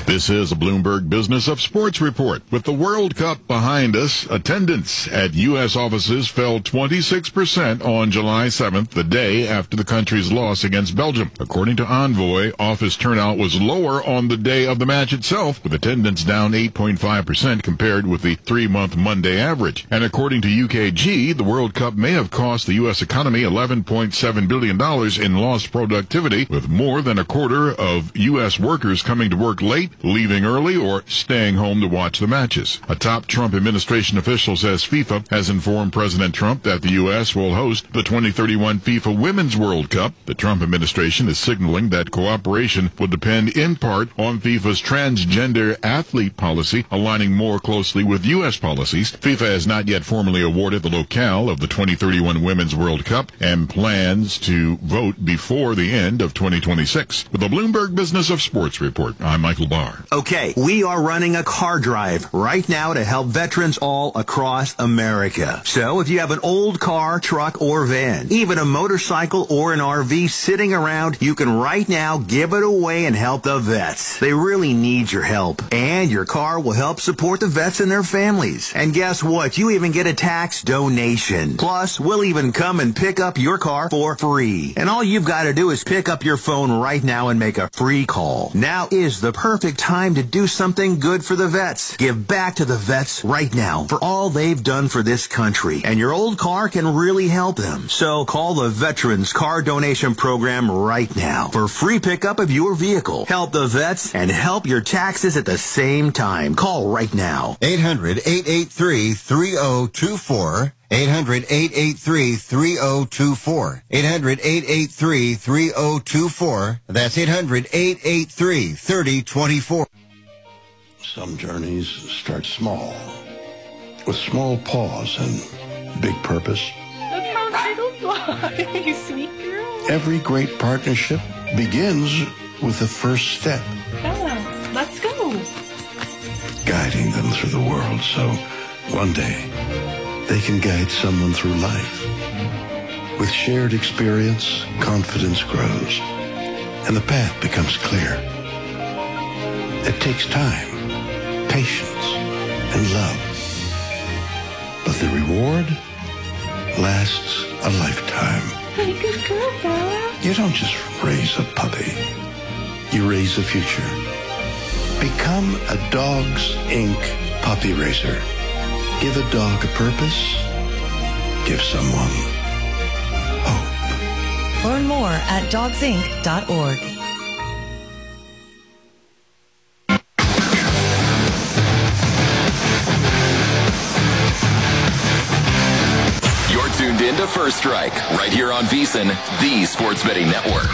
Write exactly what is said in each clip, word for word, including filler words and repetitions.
This is a Bloomberg Business of Sports report. With the World Cup behind us, attendance at U S offices fell twenty-six percent on July seventh, the day after the country's loss against Belgium. According to Envoy, office turnout was lower on the day of the match itself, with attendance down eight point five percent compared with the three-month Monday average. And according to U K G, the World Cup may have cost the U S economy eleven point seven billion dollars in lost productivity, with more than a quarter of U S workers coming to work late, leaving early, or staying home to watch the matches. A top Trump administration official says FIFA has informed President Trump that the U S will host the twenty thirty-one FIFA Women's World Cup. The Trump administration is signaling that cooperation will depend in part on FIFA's transgender athlete policy, aligning more closely with U S policies. FIFA has not yet formally awarded the locale of the twenty thirty-one Women's World Cup and plans to vote before the end of twenty twenty-six. With the Bloomberg Business of Sports report, I'm Michael Barr. Okay, we are running a car drive right now to help veterans all across America. So if you have an old car, truck, or van, even a motorcycle or an R V sitting around, you can right now give it away and help the vets. They really need your help. And your car will help support the vets and their families. And guess what? You even get a tax donation. Plus, we'll even come and pick up your car for free. And all you've got to do is pick up your phone right now and make a free call. Now is the perfect time to do something good for the vets. Give back to the vets right now for all they've done for this country. And your old car can really help them. So call the Veterans Car Donation Program right now for free pickup of your vehicle. Help the vets and help your taxes at the same time. Call right now. eight hundred, eight eight three, three oh two four. eight hundred, eight eight three, three oh two four. eight hundred, eight eight three, three oh two four. That's eight hundred, eight eight three, three oh two four. Some journeys start small, with small pause and big purpose. Look how little fly, you sweet girl. Every great partnership begins with the first step. Bella, let's go. Guiding them through the world so one day they can guide someone through life. With shared experience, confidence grows, and the path becomes clear. It takes time, patience, and love. But the reward lasts a lifetime. Hey, good girl, Bella. You don't just raise a puppy. You raise a future. Become a Dogs Incorporated puppy raiser. Give a dog a purpose. Give someone hope. Learn more at dogs inc dot org. You're tuned in to First Strike, right here on VSiN, the Sports Betting Network.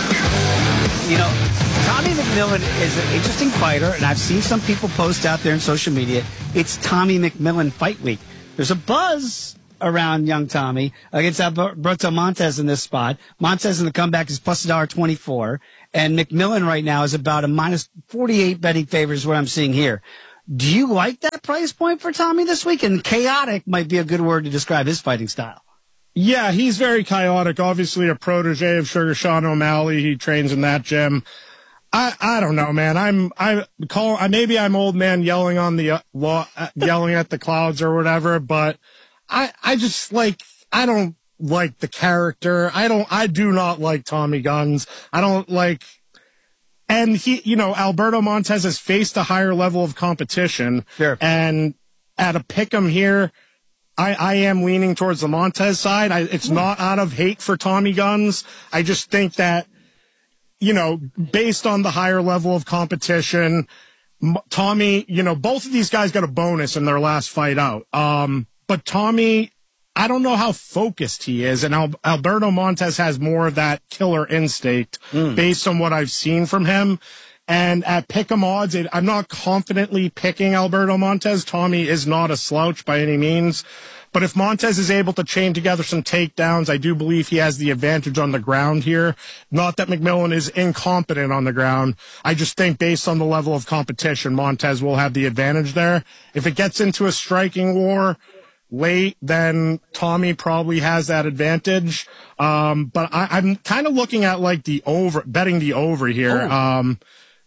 You know, Tommy McMillan is an interesting fighter, and I've seen some people post out there in social media, it's Tommy McMillan Fight Week. There's a buzz around young Tommy against Alberto Montez in this spot. Montez in the comeback is plus one dollar twenty-four, and McMillan right now is about a minus forty-eight betting favor is what I'm seeing here. Do you like that price point for Tommy this week? And chaotic might be a good word to describe his fighting style. Yeah, he's very chaotic. Obviously a protege of Sugar Sean O'Malley. He trains in that gym. I, I don't know, man. I'm, I call, maybe I'm old man yelling on the, uh, law, uh, yelling at the clouds or whatever, but I, I just like, I don't like the character. I don't, I do not like Tommy Guns. I don't like, and he, you know, Alberto Montez has faced a higher level of competition. Sure. And at a pick'em here, I, I am leaning towards the Montez side. I, it's not out of hate for Tommy Guns. I just think that, you know, based on the higher level of competition, Tommy, you know, both of these guys got a bonus in their last fight out. Um, but Tommy, I don't know how focused he is, and Al- Alberto Montez has more of that killer instinct mm. based on what I've seen from him. And at pick'em odds, it, I'm not confidently picking Alberto Montez. Tommy is not a slouch by any means. But if Montez is able to chain together some takedowns, I do believe he has the advantage on the ground here. Not that McMillan is incompetent on the ground. I just think based on the level of competition, Montez will have the advantage there. If it gets into a striking war late, then Tommy probably has that advantage. Um, but I, I'm kind of looking at like the over, betting the over here. Oh. Um,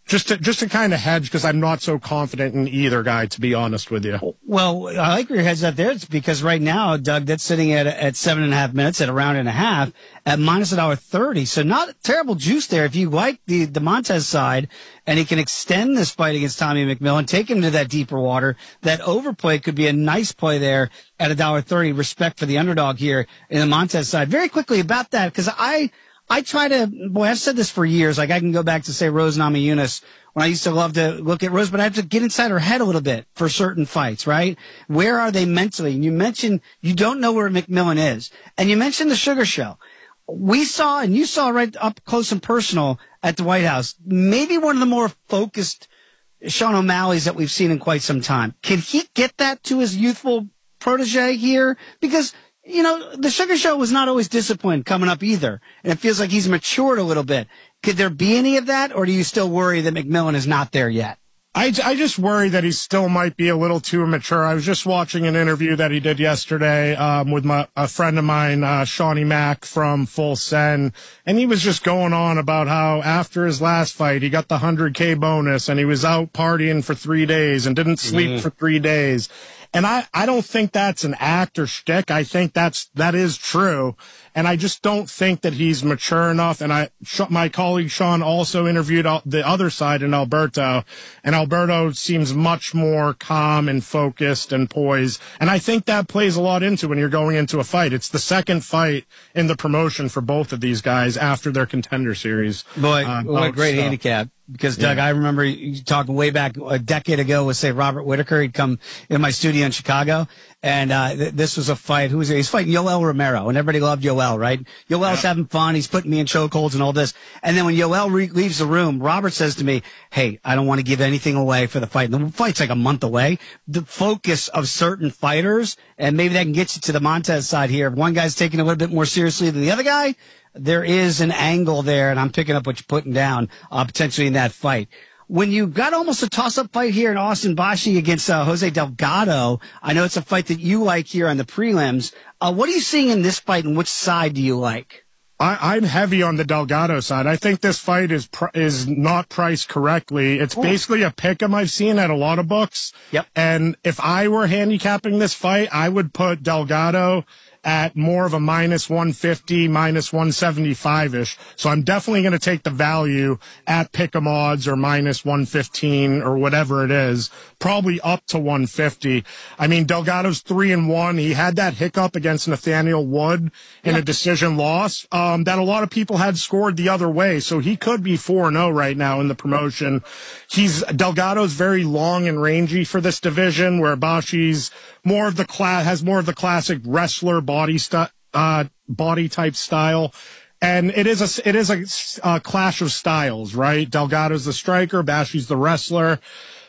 Just to, just to kind of hedge, because I'm not so confident in either guy, to be honest with you. Well, I like where your head's at there. It's because right now, Doug, that's sitting at at seven and a half minutes at a round and a half at minus a dollar thirty. So not terrible juice there. If you like the, the Montez side and he can extend this fight against Tommy McMillan, take him to that deeper water, that overplay could be a nice play there at a dollar thirty. Respect for the underdog here in the Montez side. Very quickly about that, because I, I try to, boy, I've said this for years. Like I can go back to say Rose Namajunas when I used to love to look at Rose, but I have to get inside her head a little bit for certain fights, right? Where are they mentally? And you mentioned you don't know where McMillan is. And you mentioned the Sugar Show. We saw, and you saw right up close and personal at the White House, maybe one of the more focused Sean O'Malley's that we've seen in quite some time. Can he get that to his youthful protege here? Because you know, the Sugar Show was not always disciplined coming up either. And it feels like he's matured a little bit. Could there be any of that, or do you still worry that McMillan is not there yet? I, I just worry that he still might be a little too immature. I was just watching an interview that he did yesterday um, with my, a friend of mine, uh, Shawnee Mack from Full Send, and he was just going on about how after his last fight, he got the one hundred K bonus, and he was out partying for three days and didn't sleep mm. for three days. And I, I don't think that's an act or shtick. I think that's, that is true. And I just don't think that he's mature enough. And I, my colleague Sean also interviewed the other side in Alberto, and Alberto seems much more calm and focused and poised. And I think that plays a lot into when you're going into a fight. It's the second fight in the promotion for both of these guys after their Contender Series. Boy, uh, what a great so. handicap. Because, Doug, Yeah. I remember you talking way back a decade ago with, say, Robert Whitaker. He'd come in my studio in Chicago, and uh th- this was a fight. Who was it? He's fighting Yoel Romero, and everybody loved Yoel, right? Yoel's yeah. having fun. He's putting me in chokeholds and all this. And then when Yoel re- leaves the room, Robert says to me, hey, I don't want to give anything away for the fight. And the fight's like a month away. The focus of certain fighters, and maybe that can get you to the Montez side here. If one guy's taking it a little bit more seriously than the other guy, there is an angle there, and I'm picking up what you're putting down uh, potentially in that fight. When you got almost a toss-up fight here in Austin Bashi against uh, Jose Delgado, I know it's a fight that you like here on the prelims. Uh, what are you seeing in this fight, and which side do you like? I, I'm heavy on the Delgado side. I think this fight is pr- is not priced correctly. It's Ooh. basically a pick'em I've seen at a lot of books. Yep. And if I were handicapping this fight, I would put Delgado at more of a minus one fifty, minus one seventy-five-ish. So I'm definitely going to take the value at pick'em odds or minus one fifteen or whatever it is, probably up to one fifty. I mean, Delgado's three and one. He had that hiccup against Nathaniel Wood in yeah. a decision loss um, that a lot of people had scored the other way. So he could be four and oh right now in the promotion. He's Delgado's very long and rangy for this division, where Bashi's more of the class has more of the classic wrestler body st- uh, body type style. And it is a, it is a, a clash of styles, right? Delgado's the striker, Bashi's the wrestler.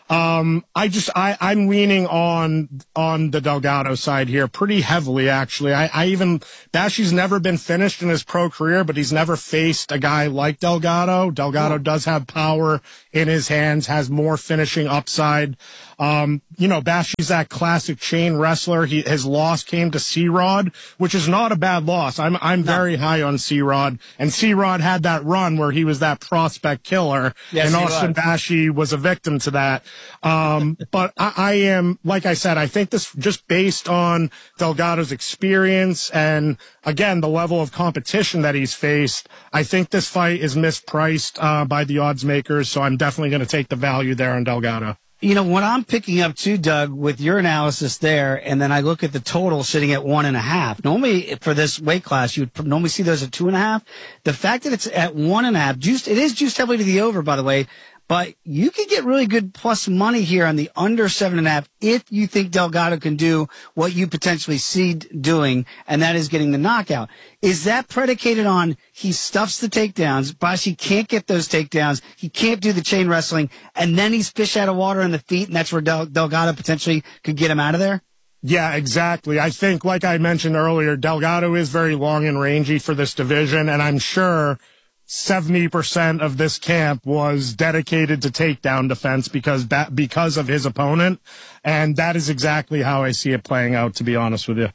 Um, I just, I, I'm leaning on, on the Delgado side here pretty heavily, actually. I, I even, Bashi's never been finished in his pro career, but he's never faced a guy like Delgado. Delgado does have power in his hands, has more finishing upside. Um, you know, Bashi's that classic chain wrestler. He, his loss came to C-Rod, which is not a bad loss. I'm, I'm no. very high on C-Rod, and C-Rod had that run where he was that prospect killer, yes, and Austin Bashi was a victim to that. Um, but I, I am, like I said, I think this just based on Delgado's experience and, again, the level of competition that he's faced, I think this fight is mispriced uh, by the odds makers, so I'm definitely going to take the value there on Delgado. You know, what I'm picking up too, Doug, with your analysis there, and then I look at the total sitting at one and a half. Normally, for this weight class, you would normally see those at two and a half. The fact that it's at one and a half, juiced, it is juiced heavily to the over, by the way, but you could get really good plus money here on the under seven and a half if you think Delgado can do what you potentially see doing, and that is getting the knockout. Is that predicated on he stuffs the takedowns, Bashi can't get those takedowns, he can't do the chain wrestling, and then he's fish out of water in the feet, and that's where Del- Delgado potentially could get him out of there? Yeah, exactly. I think, like I mentioned earlier, Delgado is very long and rangy for this division, and I'm sure seventy percent of this camp was dedicated to takedown defense because that, because of his opponent. And that is exactly how I see it playing out, to be honest with you.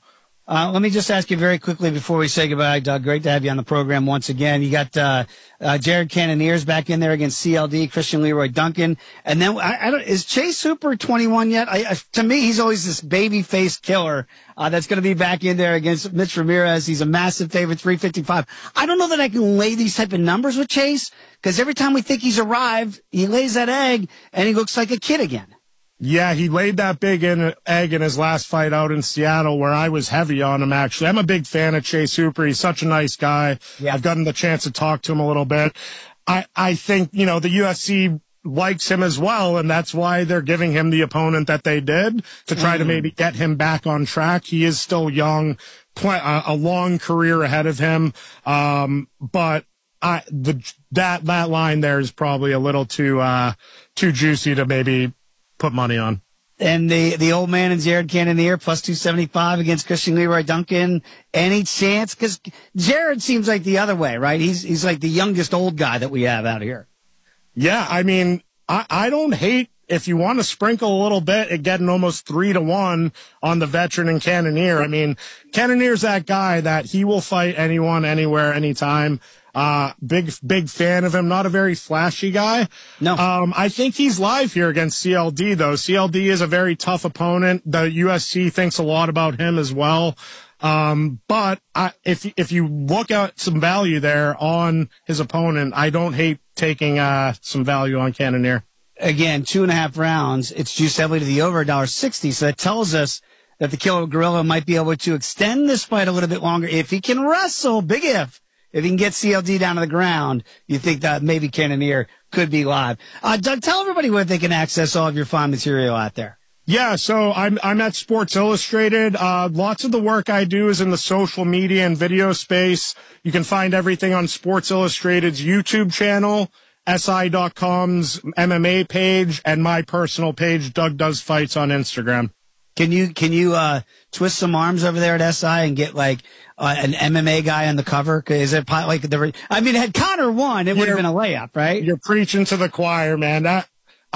Uh, let me just ask you very quickly before we say goodbye, Doug. Great to have you on the program once again. You got uh, uh, Jared Cannoniers back in there against C L D, Christian Leroy Duncan, and then I, I don't, is Chase Hooper twenty-one yet? I, I, to me, he's always this baby-faced killer uh, that's going to be back in there against Mitch Ramirez. He's a massive favorite, three fifty-five. I don't know that I can lay these type of numbers with Chase because every time we think he's arrived, he lays that egg and he looks like a kid again. Yeah, he laid that big in, egg in his last fight out in Seattle where I was heavy on him, actually. I'm a big fan of Chase Hooper. He's such a nice guy. Yeah. I've gotten the chance to talk to him a little bit. I, I think, you know, the U F C likes him as well, and that's why they're giving him the opponent that they did to try mm. to maybe get him back on track. He is still young, pl- a long career ahead of him. Um, but I, the, that, that line there is probably a little too, uh, too juicy to maybe put money on. And the, the old man and Jared Cannonier plus two seventy-five against Christian Leroy Duncan. Any chance? Because Jared seems like the other way, right? He's he's like the youngest old guy that we have out here. Yeah, I mean, I, I don't hate if you want to sprinkle a little bit at getting almost three to one on the veteran and Cannonier. I mean, Cannonier's that guy that he will fight anyone, anywhere, anytime. Uh, big, big fan of him. Not a very flashy guy. No. Um, I think he's live here against C L D though. C L D is a very tough opponent. The U F C thinks a lot about him as well. Um, but I, if, if you look at some value there on his opponent, I don't hate taking, uh, some value on Cannonier. Again, two and a half rounds. It's juiced heavily to the over one dollar sixty. So that tells us that the Killer Gorilla might be able to extend this fight a little bit longer if he can wrestle. Big if. If he can get C L D down to the ground, you think that maybe Cannonier could be live. Uh, Doug, tell everybody where they can access all of your fine material out there. Yeah, so I'm I'm at Sports Illustrated. Uh, lots of the work I do is in the social media and video space. You can find everything on Sports Illustrated's YouTube channel, S I dot com's M M A page, and my personal page, Doug Does Fights, on Instagram. Can you can you uh, twist some arms over there at S I and get like uh, an M M A guy on the cover? Is it like the? I mean, had Connor won, it would have been a layup, right? You're preaching to the choir, man. That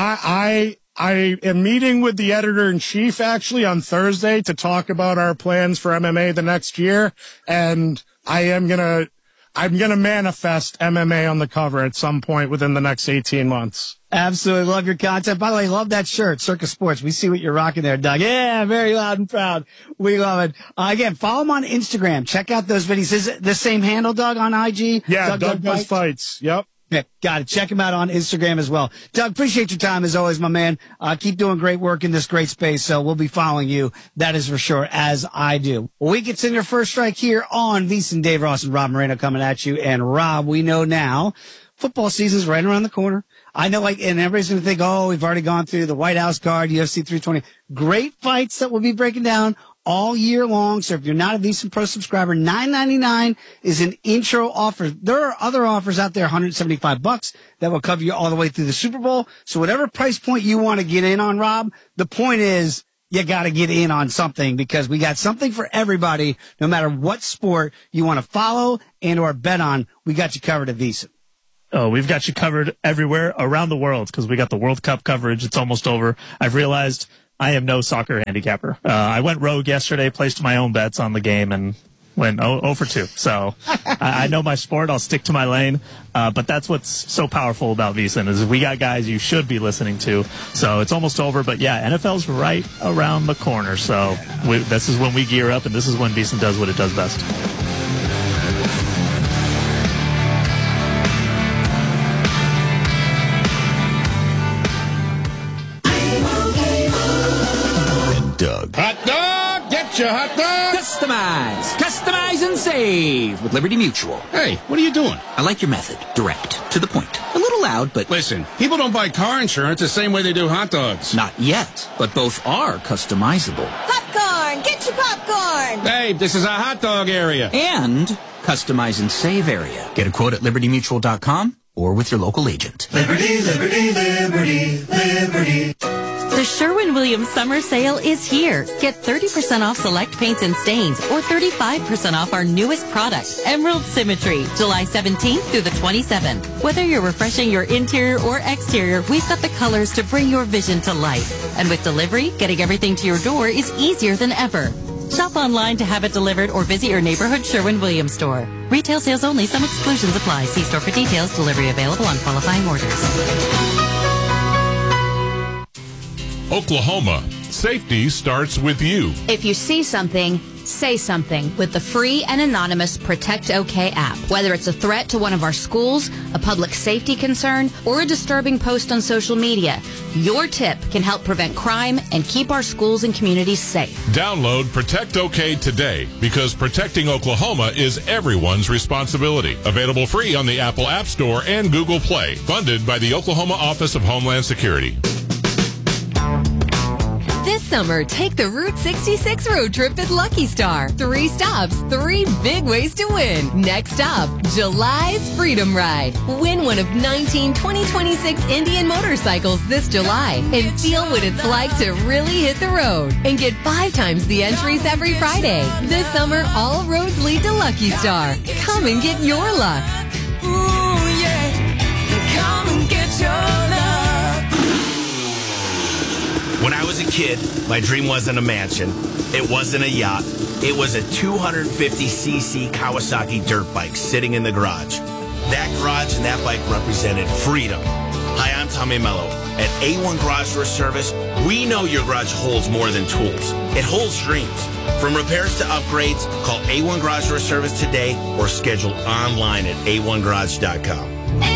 I I I am meeting with the editor in chief actually on Thursday to talk about our plans for M M A the next year, and I am gonna I'm gonna manifest M M A on the cover at some point within the next eighteen months. Absolutely love your content. By the way, love that shirt, Circus Sports. We see what you're rocking there, Doug. Yeah, very loud and proud. We love it. Uh, again, follow him on Instagram. Check out those videos. Is it the same handle, Doug, on I G? Yeah, Doug, Doug, Doug Does Fights. Fights. Yep. Yeah, got it. Check him out on Instagram as well. Doug, appreciate your time as always, my man. Uh, keep doing great work in this great space. So we'll be following you. That is for sure, as I do. Well, we get in your first strike here on VSiN, Dave Ross and Rob Moreno coming at you. And Rob, we know now football season's right around the corner. I know, like, and everybody's going to think, oh, we've already gone through the White House card, U F C three twenty. Great fights that we'll be breaking down all year long. So if you're not a VSiN Pro subscriber, nine ninety-nine is an intro offer. There are other offers out there, one hundred seventy-five bucks that will cover you all the way through the Super Bowl. So whatever price point you want to get in on, Rob, the point is you got to get in on something because we got something for everybody, no matter what sport you want to follow and or bet on. We got you covered at VSiN. Oh, we've got you covered everywhere around the world because we got the World Cup coverage. It's almost over. I've realized I am no soccer handicapper. Uh, I went rogue yesterday, placed my own bets on the game, and went oh for two. So I, I know my sport. I'll stick to my lane. Uh, but that's what's so powerful about VSiN is we got guys you should be listening to. So it's almost over. But, yeah, N F L's right around the corner. So we, this is when we gear up, and this is when VSiN does what it does best. Doug. Hot dog! Get your hot dog! Customize! Customize and save with Liberty Mutual. Hey, what are you doing? I like your method. Direct. To the point. A little loud, but... Listen, people don't buy car insurance the same way they do hot dogs. Not yet, but both are customizable. Popcorn! Get your popcorn! Babe, this is our hot dog area. And customize and save area. Get a quote at liberty mutual dot com or with your local agent. Liberty, liberty, liberty, liberty. The Sherwin-Williams summer sale is here. Get thirty percent off select paints and stains or thirty-five percent off our newest product, Emerald Symmetry, July seventeenth through the twenty-seventh. Whether you're refreshing your interior or exterior, we've got the colors to bring your vision to life. And with delivery, getting everything to your door is easier than ever. Shop online to have it delivered or visit your neighborhood Sherwin-Williams store. Retail sales only. Some exclusions apply. See store for details. Delivery available on qualifying orders. Oklahoma. Safety starts with you. If you see something, say something with the free and anonymous Protect OK app. Whether it's a threat to one of our schools, a public safety concern, or a disturbing post on social media, your tip can help prevent crime and keep our schools and communities safe. Download Protect OK today because protecting Oklahoma is everyone's responsibility. Available free on the Apple App Store and Google Play. Funded by the Oklahoma Office of Homeland Security. This summer, take the Route sixty-six road trip at Lucky Star. Three stops, three big ways to win. Next stop, July's Freedom Ride. Win one of nineteen twenty twenty-six Indian motorcycles this July and feel what it's like to really hit the road. And get five times the entries every Friday. This summer, all roads lead to Lucky Star. Come and get your luck. Ooh, yeah. Come and get your luck. When I was a kid, my dream wasn't a mansion. It wasn't a yacht. It was a two hundred fifty c c Kawasaki dirt bike sitting in the garage. That garage and that bike represented freedom. Hi, I'm Tommy Mello. At A one Garage Door Service, we know your garage holds more than tools. It holds dreams. From repairs to upgrades, call A one Garage Door Service today or schedule online at a one garage dot com.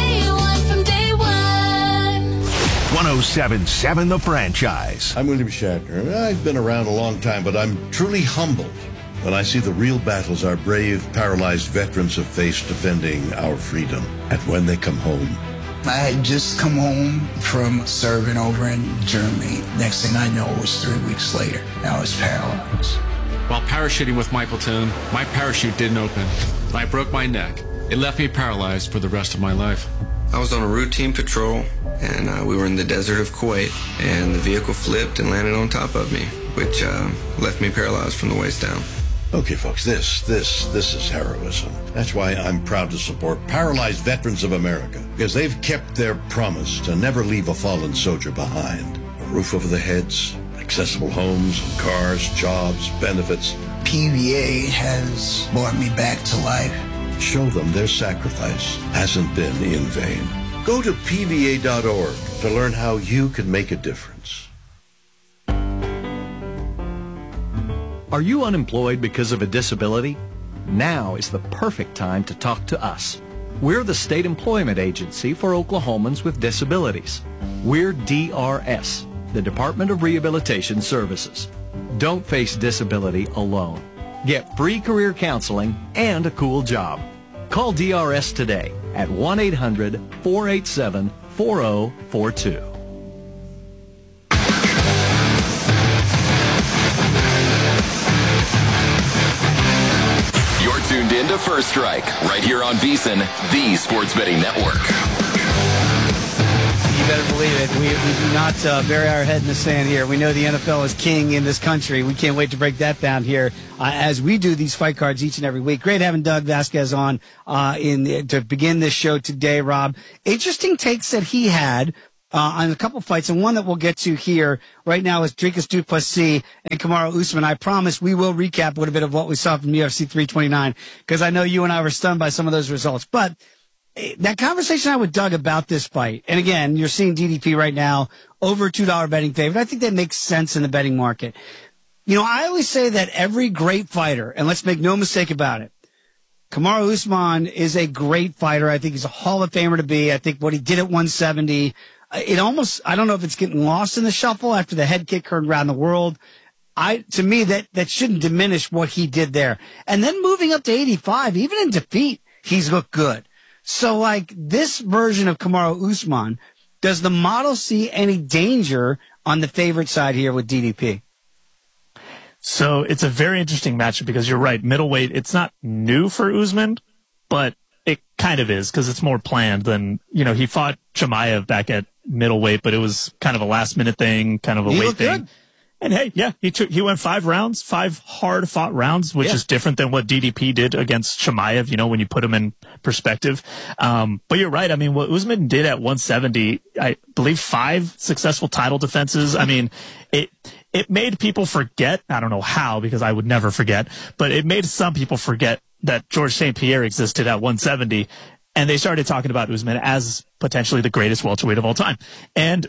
one oh seven point seven The Franchise. I'm William Shatner. I've been around a long time, but I'm truly humbled when I see the real battles our brave, paralyzed veterans have faced defending our freedom. And when they come home, I had just come home from serving over in Germany. Next thing I know, it was three weeks later. I was paralyzed. While parachuting with my platoon, my parachute didn't open. I broke my neck. It left me paralyzed for the rest of my life. I was on a routine patrol, and uh, we were in the desert of Kuwait, and the vehicle flipped and landed on top of me, which uh, left me paralyzed from the waist down. Okay, folks, this, this, this is heroism. That's why I'm proud to support Paralyzed Veterans of America, because they've kept their promise to never leave a fallen soldier behind. A roof over their heads, accessible homes, cars, jobs, benefits. P V A has brought me back to life. Show them their sacrifice hasn't been in vain. Go to P V A dot org to learn how you can make a difference. Are you unemployed because of a disability? Now is the perfect time to talk to us. We're the state employment agency for Oklahomans with disabilities. We're D R S, the Department of Rehabilitation Services. Don't face disability alone. Get free career counseling and a cool job. Call D R S today at one eight hundred, four eight seven, four zero four two. You're tuned in to First Strike, right here on VEASAN, the Sports Betting Network. You better believe it. We, we do not uh, bury our head in the sand here. We know the N F L is king in this country. We can't wait to break that down here uh, as we do these fight cards each and every week. Great having Doug Vasquez on uh, in to begin this show today, Rob. Interesting takes that he had uh, on a couple fights, and one that we'll get to here right now is Dricus du Plessis and Kamaru Usman. I promise we will recap a little bit of what we saw from U F C three twenty-nine because I know you and I were stunned by some of those results. But that conversation I had with Doug about this fight, and again, you're seeing D D P right now over a two dollar betting favorite. I think that makes sense in the betting market. You know, I always say that every great fighter, and let's make no mistake about it, Kamaru Usman is a great fighter. I think he's a Hall of Famer to be. I think what he did at one seventy, it almost, I don't know if it's getting lost in the shuffle after the head kick heard around the world. I, to me, that, that shouldn't diminish what he did there. And then moving up to eighty-five, even in defeat, he's looked good. So, like, this version of Kamaru Usman, does the model see any danger on the favorite side here with D D P? So it's a very interesting matchup because you're right. Middleweight, it's not new for Usman, but it kind of is because it's more planned than, you know, he fought Chimaev back at middleweight, but it was kind of a last minute thing, kind of a He weight looked thing. good. And hey, yeah, he took, he went five rounds, five hard fought rounds, which Yeah. is different than what D D P did against Chimaev, you know, when you put him in perspective. Um, but you're right. I mean, what Usman did at one seventy, I believe five successful title defenses. I mean, it, it made people forget. I don't know how, because I would never forget, but it made some people forget that Georges Saint Pierre existed at one seventy, and they started talking about Usman as potentially the greatest welterweight of all time. And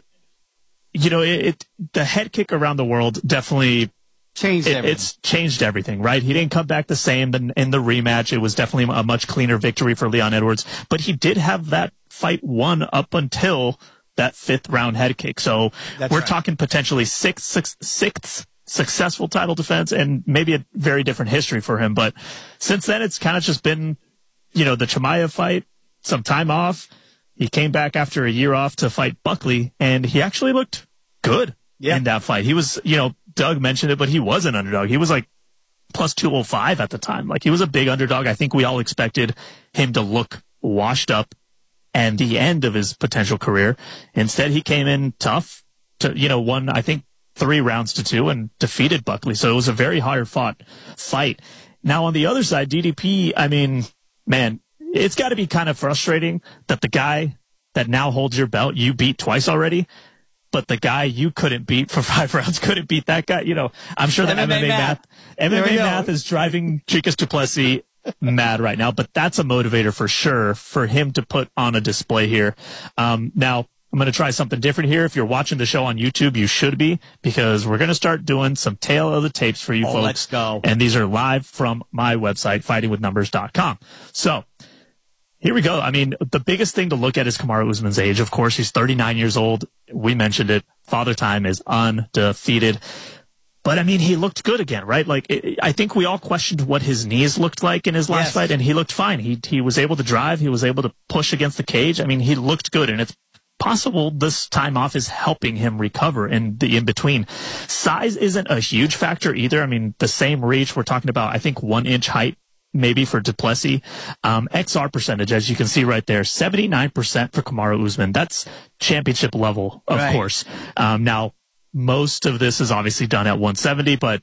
you know, it, it the head kick around the world definitely changed it, everything. It's changed everything, right? He didn't come back the same in, in the rematch. It was definitely a much cleaner victory for Leon Edwards, but he did have that fight won up until that fifth round head kick. So That's we're right. talking potentially sixth, sixth, sixth successful title defense and maybe a very different history for him. But since then, it's kind of just been, you know, the Chimaev fight, some time off. He came back after a year off to fight Buckley, and he actually looked good yeah. in that fight. He was, you know, Doug mentioned it, but he was an underdog. He was like plus two oh five at the time. Like, he was a big underdog. I think we all expected him to look washed up and the end of his potential career. Instead, he came in tough to, you know, won, I think, three rounds to two and defeated Buckley. So it was a very hard fought fight. Now, on the other side, D D P, I mean, man, it's got to be kind of frustrating that the guy that now holds your belt, you beat twice already, but the guy you couldn't beat for five rounds couldn't beat that guy. You know, I'm sure the M M A, M M A math, M M A math is driving Dricus du Plessis mad right now, but that's a motivator for sure for him to put on a display here. Um, now, I'm going to try something different here. If you're watching the show on YouTube, you should be, because we're going to start doing some tail of the tapes for you oh, folks. Let's go. And these are live from my website, fighting with numbers dot com. So here we go. I mean, the biggest thing to look at is Kamaru Usman's age. Of course, he's thirty-nine years old. We mentioned it. Father Time is undefeated. But, I mean, he looked good again, right? Like, it, I think we all questioned what his knees looked like in his last Yes. fight, and he looked fine. He he was able to drive. He was able to push against the cage. I mean, he looked good, and it's possible this time off is helping him recover in the in-between. Size isn't a huge factor either. I mean, the same reach. We're talking about, I think, one-inch height maybe for du Plessis. Um, X R percentage, as you can see right there, seventy-nine percent for Kamaru Usman. That's championship level, of Right. course. Um, now, most of this is obviously done at one seventy, but,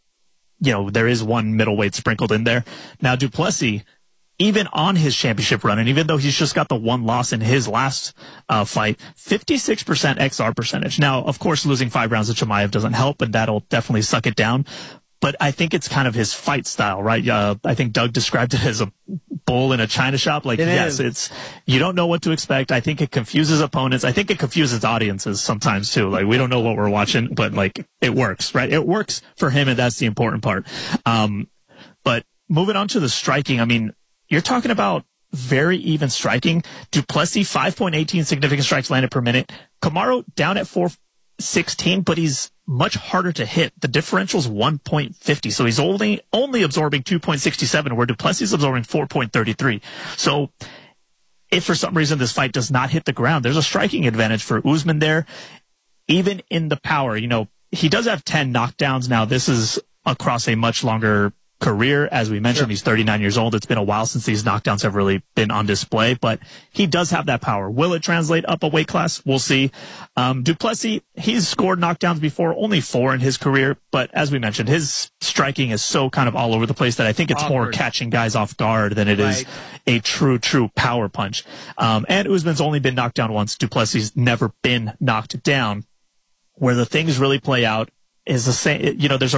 you know, there is one middleweight sprinkled in there. Now, du Plessis, even on his championship run, and even though he's just got the one loss in his last uh, fight, fifty-six percent X R percentage. Now, of course, losing five rounds to Chimaev doesn't help, and that'll definitely suck it down. But I think it's kind of his fight style, right? Uh, I think Doug described it as a bull in a china shop. Like, It yes, is. it's, you don't know what to expect. I think it confuses opponents. I think it confuses audiences sometimes too. Like, we don't know what we're watching, but like, it works, right? It works for him, and that's the important part. Um, but moving on to the striking, I mean, you're talking about very even striking. du Plessis, five point one eight significant strikes landed per minute. Kamaru down at four sixteen, but he's much harder to hit. The differential's one point five zero, so he's only only absorbing two point six seven, where du Plessis is absorbing four point three three. So if for some reason this fight does not hit the ground, there's a striking advantage for Usman there. Even in the power, you know, he does have ten knockdowns. Now, this is across a much longer career. As we mentioned, Sure. he's thirty-nine years old. It's been a while since these knockdowns have really been on display, but he does have that power. Will it translate up a weight class? We'll see. Um, du Plessis, he's scored knockdowns before, only four in his career, but as we mentioned, his striking is so kind of all over the place that I think it's more Awkward. catching guys off guard than it is Right. a true, true power punch. Um, and Usman's only been knocked down once. Du Plessis never been knocked down. Where the things really play out is the same, you know, there's a